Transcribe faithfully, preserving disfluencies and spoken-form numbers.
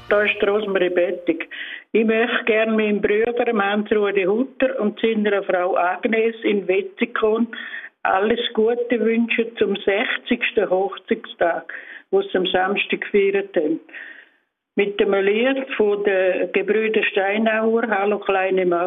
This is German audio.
Da ist Rosmarie Bettig. Ich möchte gerne meinem Bruder, Hans-Rudi Hutter, und seiner Frau Agnes in Wetzikon alles Gute wünschen zum sechzigsten Hochzeitstag, wo sie am Samstag gefeiert haben. Mit dem Lied von den Gebrüder Steinauer, Hallo kleine Maus.